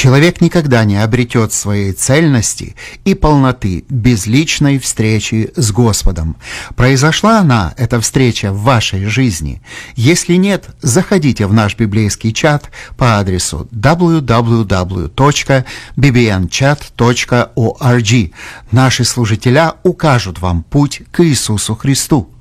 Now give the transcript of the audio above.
Человек никогда не обретет своей цельности и полноты без личной встречи с Господом. Произошла она, эта встреча, в вашей жизни? Если нет, заходите в наш библейский чат по адресу www.bbnchat.org. Наши служителя укажут вам путь к Иисусу Христу.